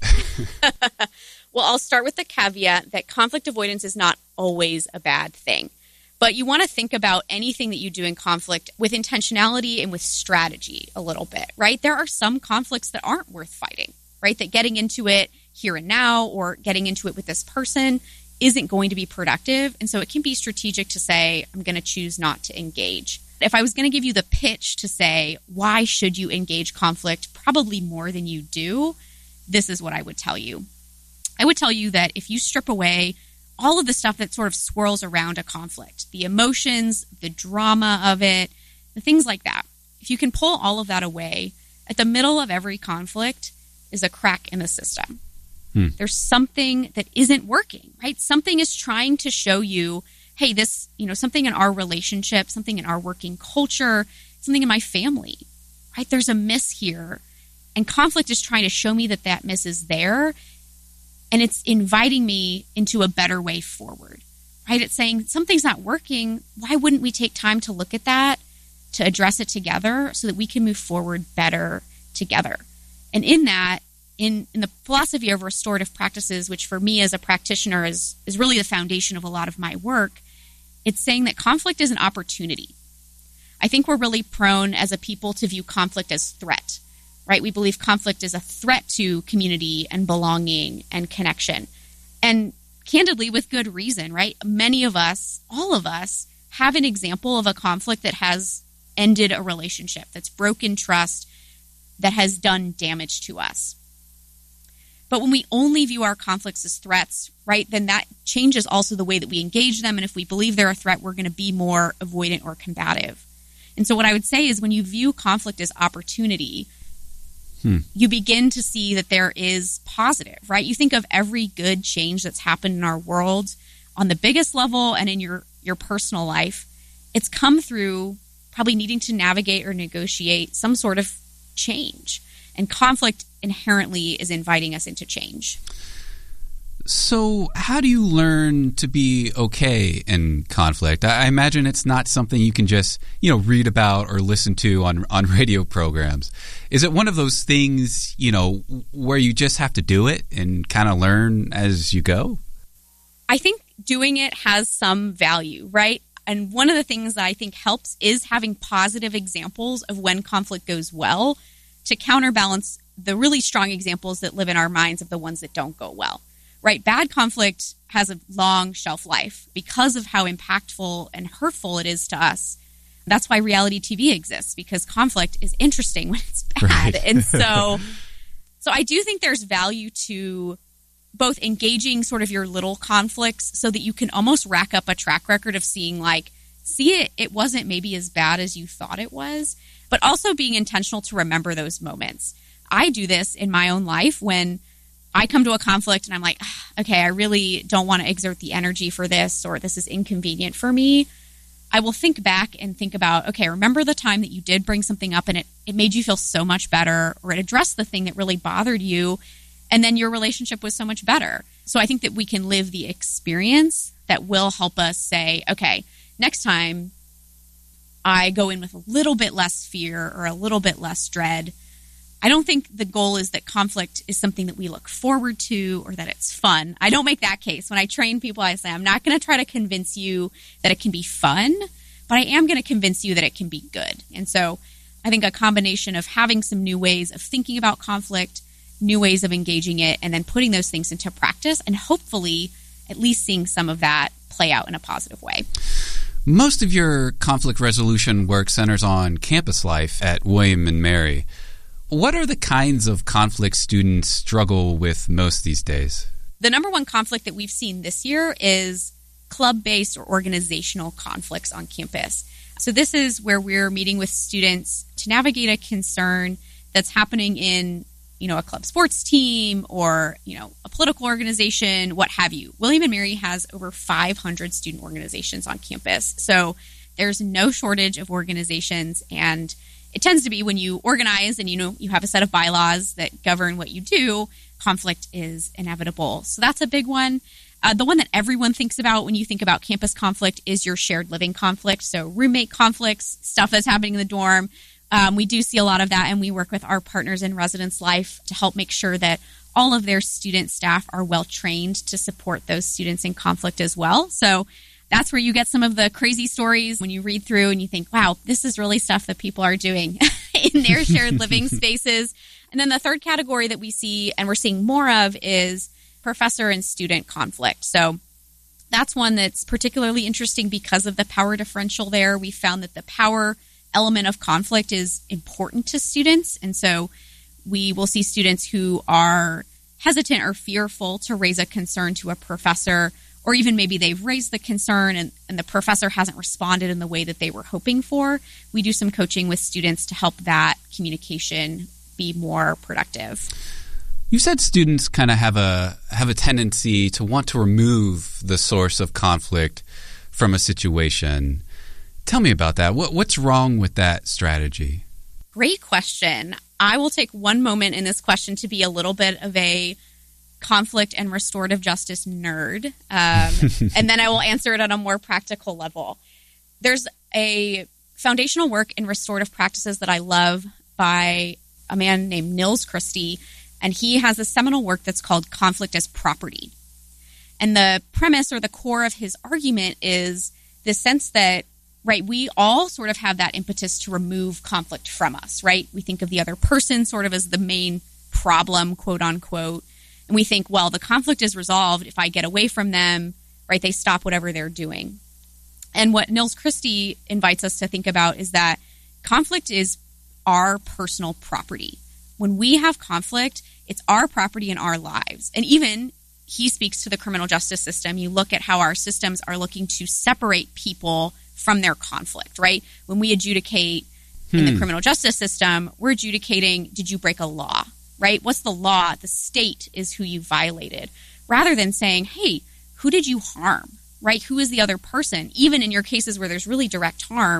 F: Well, I'll start with the caveat that conflict avoidance is not always a bad thing. But you want to think about anything that you do in conflict with intentionality and with strategy a little bit, right? There are some conflicts that aren't worth fighting, right? That getting into it here and now or getting into it with this person isn't going to be productive. And so it can be strategic to say, I'm going to choose not to engage. If I was going to give you the pitch to say, why should you engage conflict probably more than you do, this is what I would tell you. I would tell you that if you strip away all of the stuff that sort of swirls around a conflict, the emotions, the drama of it, the things like that, if you can pull all of that away, at the middle of every conflict is a crack in the system. There's something that isn't working, right? Something is trying to show you, hey, this, something in our relationship, something in our working culture, something in my family, right? There's a miss here. And conflict is trying to show me that miss is there. And it's inviting me into a better way forward, right? It's saying something's not working. Why wouldn't we take time to look at that, to address it together so that we can move forward better together? And in that, in the philosophy of restorative practices, which for me as a practitioner is really the foundation of a lot of my work, it's saying that conflict is an opportunity. I think we're really prone as a people to view conflict as threat, right? We believe conflict is a threat to community and belonging and connection. And candidly, with good reason, right? Many of us, all of us, have an example of a conflict that has ended a relationship, that's broken trust, that has done damage to us. But when we only view our conflicts as threats, right, then that changes also the way that we engage them. And if we believe they're a threat, we're going to be more avoidant or combative. And so what I would say is when you view conflict as opportunity, you begin to see that there is positive, right? You think of every good change that's happened in our world on the biggest level and in your personal life. It's come through probably needing to navigate or negotiate some sort of change. And conflict inherently is inviting us into change.
E: So how do you learn to be okay in conflict? I imagine it's not something you can just, read about or listen to on radio programs. Is it one of those things, where you just have to do it and kind of learn as you go?
F: I think doing it has some value, right? And one of the things that I think helps is having positive examples of when conflict goes well to counterbalance the really strong examples that live in our minds of the ones that don't go well. Right, bad conflict has a long shelf life because of how impactful and hurtful it is to us. That's why reality TV exists, because conflict is interesting when it's bad. Right. And so I do think there's value to both engaging sort of your little conflicts so that you can almost rack up a track record of seeing it wasn't maybe as bad as you thought it was, but also being intentional to remember those moments. I do this in my own life when I come to a conflict and I'm like, okay, I really don't want to exert the energy for this, or this is inconvenient for me. I will think back and think about, okay, remember the time that you did bring something up and it made you feel so much better, or it addressed the thing that really bothered you, and then your relationship was so much better. So I think that we can live the experience that will help us say, okay, next time I go in with a little bit less fear or a little bit less dread. I don't think the goal is that conflict is something that we look forward to or that it's fun. I don't make that case. When I train people, I say, I'm not going to try to convince you that it can be fun, but I am going to convince you that it can be good. And so I think a combination of having some new ways of thinking about conflict, new ways of engaging it, and then putting those things into practice and hopefully at least seeing some of that play out in a positive way.
E: Most of your conflict resolution work centers on campus life at William & Mary. What are the kinds of conflict students struggle with most these days?
F: The number one conflict that we've seen this year is club-based or organizational conflicts on campus. So this is where we're meeting with students to navigate a concern that's happening in, a club sports team or, a political organization, what have you. William & Mary has over 500 student organizations on campus. So there's no shortage of organizations, and it tends to be when you organize and, you have a set of bylaws that govern what you do, conflict is inevitable. So that's a big one. The one that everyone thinks about when you think about campus conflict is your shared living conflict. So roommate conflicts, stuff that's happening in the dorm. We do see a lot of that, and we work with our partners in Residence Life to help make sure that all of their student staff are well trained to support those students in conflict as well. So that's where you get some of the crazy stories when you read through and you think, wow, this is really stuff that people are doing in their shared living spaces. And then the third category that we see, and we're seeing more of, is professor and student conflict. So that's one that's particularly interesting because of the power differential there. We found that the power element of conflict is important to students. And so we will see students who are hesitant or fearful to raise a concern to a professor, or even maybe they've raised the concern and the professor hasn't responded in the way that they were hoping for. We do some coaching with students to help that communication be more productive.
E: You said students kind of have a tendency to want to remove the source of conflict from a situation. Tell me about that. What's wrong with that strategy?
F: Great question. I will take one moment in this question to be a little bit of a conflict and restorative justice nerd, and then I will answer it on a more practical level. There's a foundational work in restorative practices that I love by a man named Nils Christie, and he has a seminal work that's called Conflict as Property. And the premise or the core of his argument is the sense that, right, we all sort of have that impetus to remove conflict from us, right? We think of the other person sort of as the main problem, quote unquote. And we think, well, the conflict is resolved if I get away from them, right? They stop whatever they're doing. And what Nils Christie invites us to think about is that conflict is our personal property. When we have conflict, it's our property in our lives. And even he speaks to the criminal justice system. You look at how our systems are looking to separate people from their conflict, right? When we adjudicate in the criminal justice system, we're adjudicating, did you break a law, right? What's the law? The state is who you violated, rather than saying, hey, who did you harm, right? Who is the other person? Even in your cases where there's really direct harm,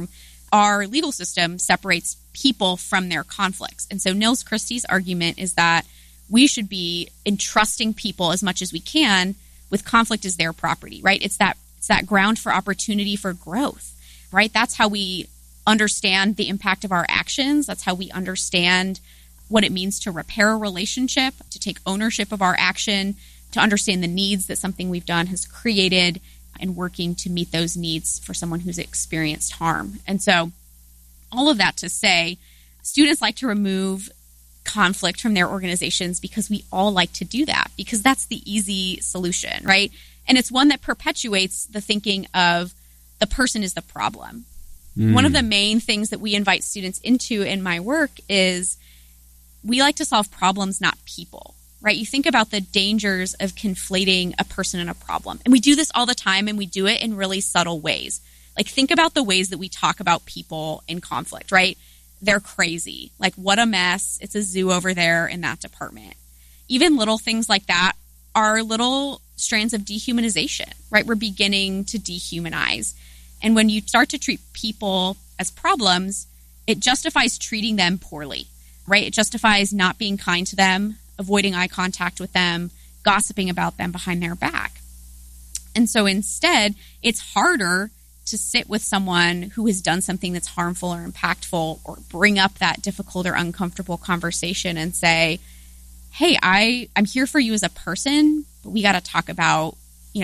F: our legal system separates people from their conflicts. And so Nils Christie's argument is that we should be entrusting people as much as we can with conflict as their property, right? It's that ground for opportunity for growth, right? That's how we understand the impact of our actions. That's how we understand what it means to repair a relationship, to take ownership of our action, to understand the needs that something we've done has created, and working to meet those needs for someone who's experienced harm. And so all of that to say, students like to remove conflict from their organizations because we all like to do that, because that's the easy solution, right? And it's one that perpetuates the thinking of the person is the problem. One of the main things that we invite students into in my work is we like to solve problems, not people, right? You think about the dangers of conflating a person and a problem. And we do this all the time, and we do it in really subtle ways. Like, think about the ways that we talk about people in conflict, right? They're crazy. Like, what a mess. It's a zoo over there in that department. Even little things like that are little strands of dehumanization, right? We're beginning to dehumanize. And when you start to treat people as problems, it justifies treating them poorly, right? It justifies not being kind to them, avoiding eye contact with them, gossiping about them behind their back. And so instead, it's harder to sit with someone who has done something that's harmful or impactful, or bring up that difficult or uncomfortable conversation and say, hey, I'm here for you as a person, but we got to talk about,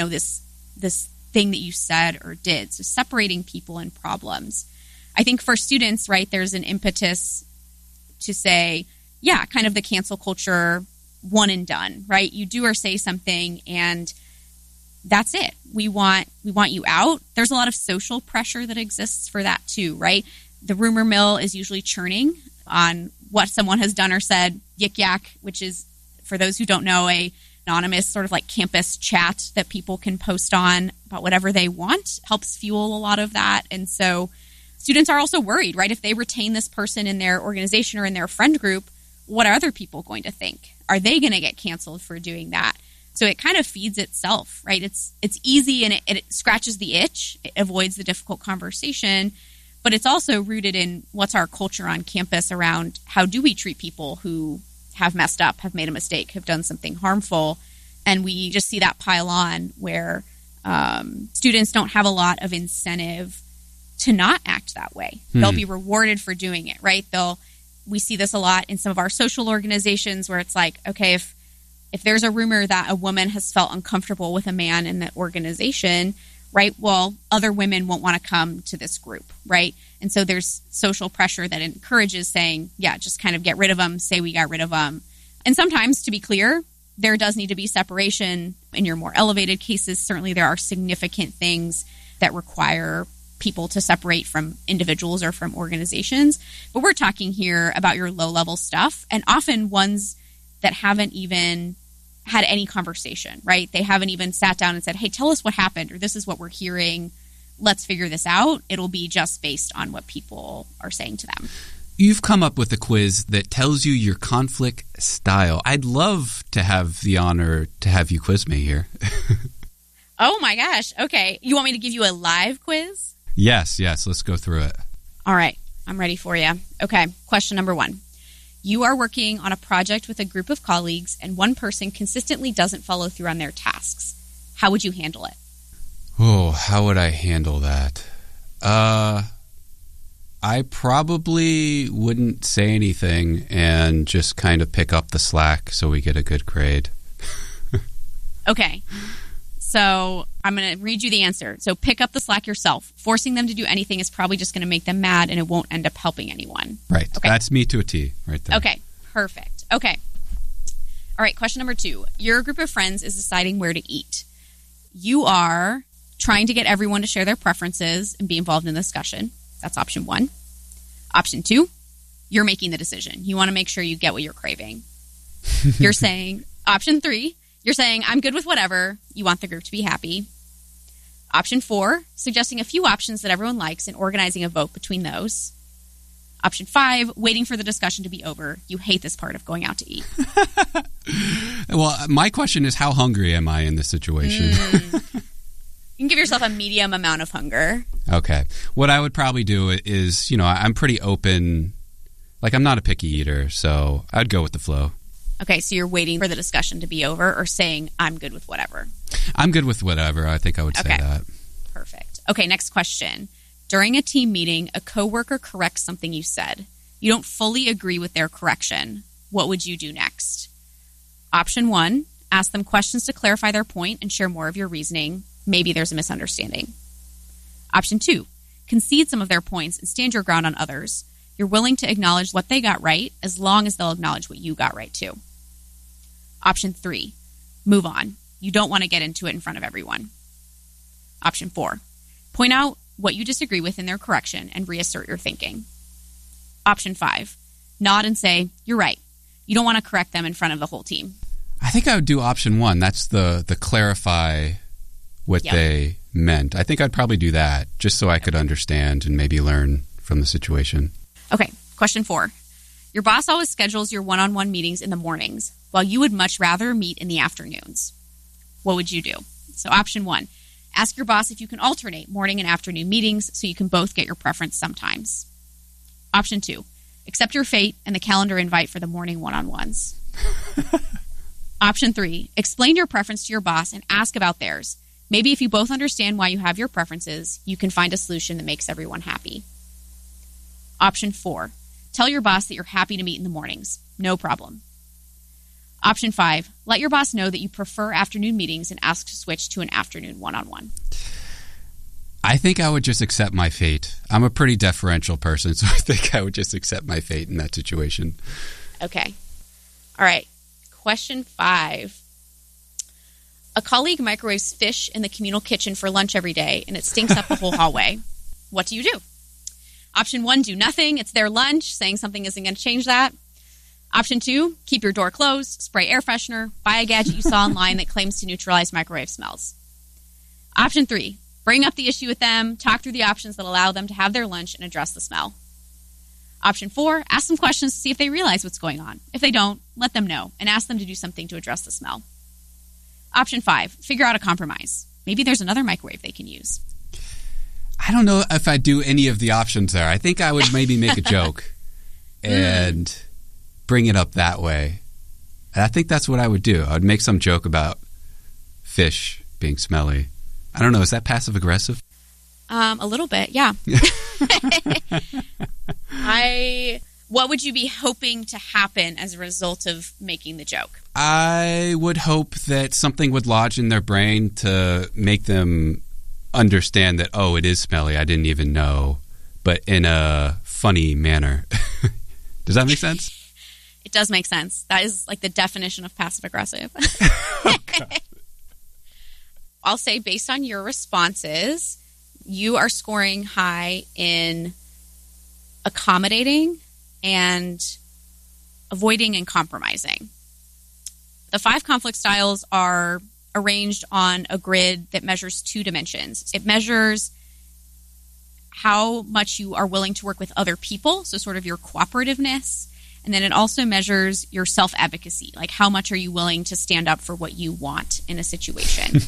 F: this thing that you said or did. So separating people and problems. I think for students, right, there's an impetus to say, yeah, kind of the cancel culture one and done, right? You do or say something and that's it. We want you out. There's a lot of social pressure that exists for that too, right? The rumor mill is usually churning on what someone has done or said. Yik Yak, which is, for those who don't know, a anonymous sort of like campus chat that people can post on about whatever they want, helps fuel a lot of that. And so students are also worried, right? If they retain this person in their organization or in their friend group, what are other people going to think? Are they going to get canceled for doing that? So it kind of feeds itself, right? It's easy and it scratches the itch. It avoids the difficult conversation, but it's also rooted in what's our culture on campus around how do we treat people who have messed up, have made a mistake, have done something harmful. And we just see that pile on where students don't have a lot of incentive to not act that way. They'll be rewarded for doing it, right? We see this a lot in some of our social organizations where it's like, okay, if there's a rumor that a woman has felt uncomfortable with a man in the organization, right? Well, other women won't want to come to this group, right? And so there's social pressure that encourages saying, yeah, just kind of get rid of them, say we got rid of them. And sometimes, to be clear, there does need to be separation. In your more elevated cases, certainly there are significant things that require people to separate from individuals or from organizations. But we're talking here about your low-level stuff, and often ones that haven't even had any conversation, right? They haven't even sat down and said, hey, tell us what happened, or this is what we're hearing. Let's figure this out. It'll be just based on what people are saying to them.
E: You've come up with a quiz that tells you your conflict style. I'd love to have the honor to have you quiz me here.
F: Oh my gosh. Okay. You want me to give you a live quiz?
E: Yes. Let's go through it.
F: All right. I'm ready for you. Okay. Question number 1. You are working on a project with a group of colleagues and one person consistently doesn't follow through on their tasks. How would you handle it?
E: Oh, how would I handle that? I probably wouldn't say anything and just kind of pick up the slack so we get a good grade.
F: Okay. So I'm going to read you the answer. So pick up the slack yourself. Forcing them to do anything is probably just going to make them mad and it won't end up helping anyone.
E: Right.
F: Okay.
E: That's me to a T right there.
F: Okay. Perfect. Okay. All right. Question number 2. Your group of friends is deciding where to eat. You are trying to get everyone to share their preferences and be involved in the discussion. That's option 1. Option 2, you're making the decision. You want to make sure you get what you're craving. You're saying, option 3, you're saying, I'm good with whatever. You want the group to be happy. Option 4, suggesting a few options that everyone likes and organizing a vote between those. Option 5, waiting for the discussion to be over. You hate this part of going out to eat.
E: Well, my question is, how hungry am I in this situation?
F: You can give yourself a medium amount of hunger.
E: Okay. What I would probably do is, I'm pretty open. Like, I'm not a picky eater, so I'd go with the flow.
F: Okay, so you're waiting for the discussion to be over or saying, I'm good with whatever?
E: I'm good with whatever. I think I would say that.
F: Perfect. Okay, next question. During a team meeting, a coworker corrects something you said. You don't fully agree with their correction. What would you do next? Option 1, ask them questions to clarify their point and share more of your reasoning. Maybe there's a misunderstanding. Option 2, concede some of their points and stand your ground on others. You're willing to acknowledge what they got right as long as they'll acknowledge what you got right too. Option 3, move on. You don't want to get into it in front of everyone. Option 4, point out what you disagree with in their correction and reassert your thinking. Option 5, nod and say, you're right. You don't want to correct them in front of the whole team.
E: I think I would do option 1. That's the clarify what they meant. I think I'd probably do that just so I could understand and maybe learn from the situation.
F: Okay, question 4. Your boss always schedules your one-on-one meetings in the mornings, while you would much rather meet in the afternoons. What would you do? So option 1, ask your boss if you can alternate morning and afternoon meetings so you can both get your preference sometimes. Option 2, accept your fate and the calendar invite for the morning one-on-ones. Option 3, explain your preference to your boss and ask about theirs. Maybe if you both understand why you have your preferences, you can find a solution that makes everyone happy. Option 4, tell your boss that you're happy to meet in the mornings. No problem. Option 5, let your boss know that you prefer afternoon meetings and ask to switch to an afternoon one-on-one.
E: I think I would just accept my fate. I'm a pretty deferential person, so I think I would just accept my fate in that situation.
F: Okay. All right. Question 5. A colleague microwaves fish in the communal kitchen for lunch every day, and it stinks up the whole hallway. What do you do? Option 1, do nothing. It's their lunch. Saying something isn't going to change that. Option 2, keep your door closed, spray air freshener, buy a gadget you saw online that claims to neutralize microwave smells. Option 3, bring up the issue with them, talk through the options that allow them to have their lunch and address the smell. Option 4, ask them questions to see if they realize what's going on. If they don't, let them know and ask them to do something to address the smell. Option 5, figure out a compromise. Maybe there's another microwave they can use.
E: I don't know if I'd do any of the options there. I think I would maybe make a joke and bring it up that way. And I think that's what I would do. I would make some joke about fish being smelly. I don't know. Is that passive aggressive?
F: A little bit, yeah. What would you be hoping to happen as a result of making the joke?
E: I would hope that something would lodge in their brain to make them understand that, oh, it is smelly. I didn't even know, but in a funny manner. Does that make sense?
F: It does make sense. That is like the definition of passive aggressive.
E: Okay.
F: I'll say based on your responses, you are scoring high in accommodating and avoiding and compromising. The 5 conflict styles are arranged on a grid that measures 2 dimensions. It measures how much you are willing to work with other people, so sort of your cooperativeness. And then it also measures your self-advocacy, like how much are you willing to stand up for what you want in a situation.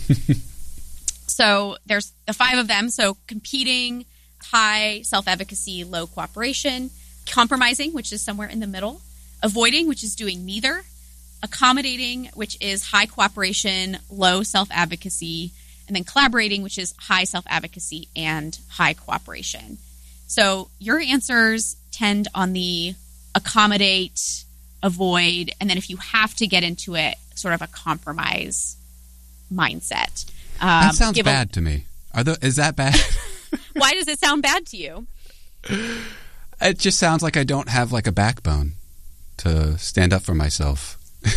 F: So there's the 5 of them. So competing, high self-advocacy, low cooperation, compromising, which is somewhere in the middle, avoiding, which is doing neither, accommodating, which is high cooperation, low self-advocacy, and then collaborating, which is high self-advocacy and high cooperation. So your answers tend on the accommodate, avoid, and then if you have to get into it, sort of a compromise mindset.
E: That sounds bad to me. Is that bad?
F: Why does it sound bad to you?
E: It just sounds like I don't have like a backbone to stand up for myself.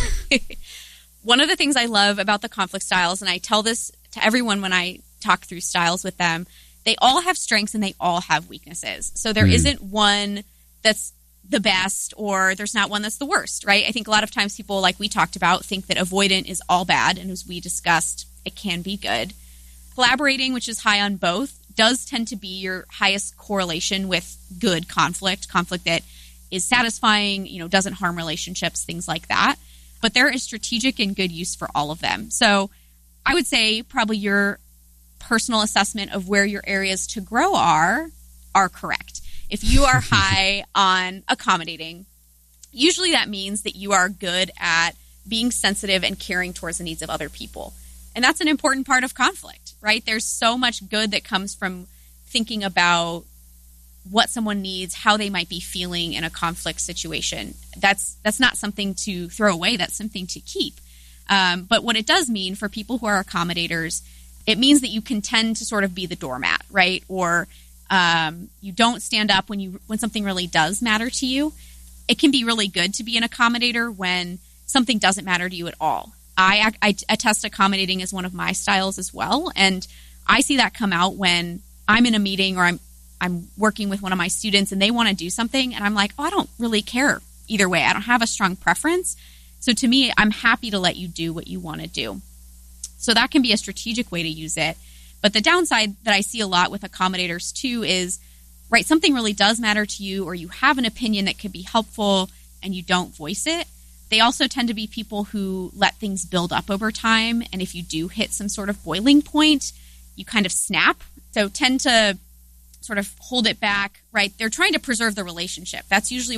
F: One of the things I love about the conflict styles, and I tell this to everyone when I talk through styles with them, they all have strengths and they all have weaknesses. So there isn't one that's the best or there's not one that's the worst, right? I think a lot of times people, like we talked about, think that avoidant is all bad. And as we discussed, it can be good. Collaborating, which is high on both, does tend to be your highest correlation with good conflict that is satisfying, doesn't harm relationships, things like that. But there is strategic and good use for all of them. So I would say probably your personal assessment of where your areas to grow are correct. If you are high on accommodating, usually that means that you are good at being sensitive and caring towards the needs of other people. And that's an important part of conflict, right? There's so much good that comes from thinking about what someone needs, how they might be feeling in a conflict situation. That's not something to throw away. That's something to keep. But what it does mean for people who are accommodators, it means that you can tend to sort of be the doormat, right? Or you don't stand up when something really does matter to you. It can be really good to be an accommodator when something doesn't matter to you at all. I attest accommodating as one of my styles as well, and I see that come out when I'm in a meeting or I'm working with one of my students and they want to do something, and I'm like, oh, I don't really care either way. I don't have a strong preference. So to me, I'm happy to let you do what you want to do. So that can be a strategic way to use it. But the downside that I see a lot with accommodators too is, right, something really does matter to you, or you have an opinion that could be helpful and you don't voice it. They also tend to be people who let things build up over time. And if you do hit some sort of boiling point, you kind of snap. So tend to sort of hold it back, right? They're trying to preserve the relationship. That's usually